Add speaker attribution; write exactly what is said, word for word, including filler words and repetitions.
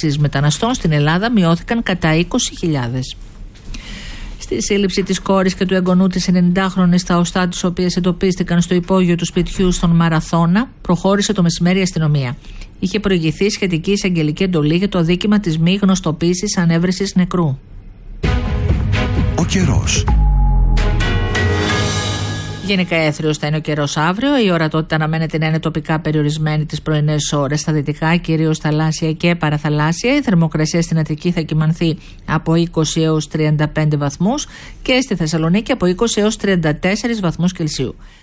Speaker 1: άφηξης μεταναστών στην Ελλάδα μειώθηκαν κατά είκοσι χιλιάδες. Στη σύλληψη της κόρης και του εγγονού της ενενηντάχρονης στα οστά της οποίας εντοπίστηκαν στο υπόγειο του σπιτιού στον Μαραθώνα, προχώρησε το μεσημέρι η αστυνομία. Είχε προηγηθεί σχετική εισαγγελική εντολή για το αδίκημα της μη γνωστοποίησης ανέβρεσης νεκρού.
Speaker 2: Ο καιρός.
Speaker 1: Γενικά έθριος θα είναι ο καιρός αύριο. Η ορατότητα αναμένεται να είναι τοπικά περιορισμένη τις πρωινές ώρες. Στα δυτικά, κυρίως θαλάσσια και παραθαλάσσια. Η θερμοκρασία στην Αττική θα κυμανθεί από είκοσι έως τριάντα πέντε βαθμούς και στη Θεσσαλονίκη από είκοσι έως τριάντα τέσσερις βαθμούς Κελσίου.